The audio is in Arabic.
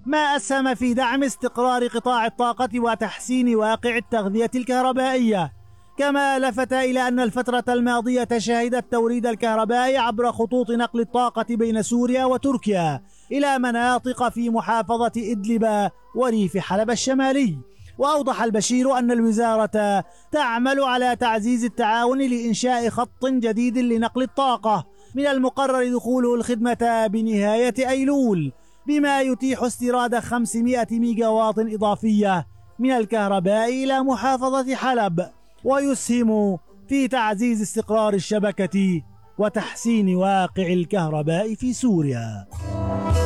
ما أسهم في دعم استقرار قطاع الطاقة وتحسين واقع التغذية الكهربائية. كما لفت إلى أن الفترة الماضية شهدت توريد الكهرباء عبر خطوط نقل الطاقة بين سوريا وتركيا إلى مناطق في محافظة إدلب وريف حلب الشمالي. وأوضح البشير أن الوزارة تعمل على تعزيز التعاون لإنشاء خط جديد لنقل الطاقة من المقرر دخوله الخدمة بنهاية أيلول، بما يتيح استيراد 500 ميجاوات إضافية من الكهرباء إلى محافظة حلب، ويسهم في تعزيز استقرار الشبكة وتحسين واقع الكهرباء في سوريا.